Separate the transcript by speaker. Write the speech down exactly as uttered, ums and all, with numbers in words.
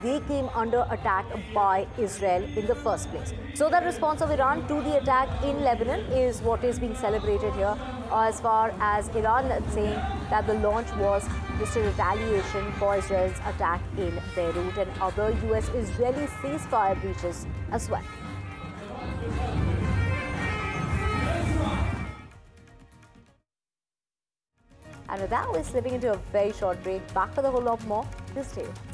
Speaker 1: they came under attack by Israel in the first place. So the response of Iran to the attack in Lebanon is what is being celebrated here, as far as Iran saying that the launch was just a retaliation for Israel's attack in Beirut and other U S-Israeli ceasefire breaches as well. And with that, we're slipping into a very short break. Back for the whole lot more. Just stay.